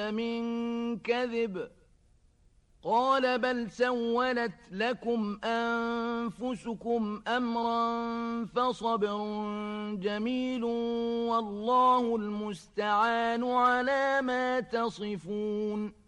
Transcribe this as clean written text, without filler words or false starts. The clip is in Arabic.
من كذب قال بل سولت لكم أنفسكم أمرا فصبر جميل والله المستعان على ما تصفون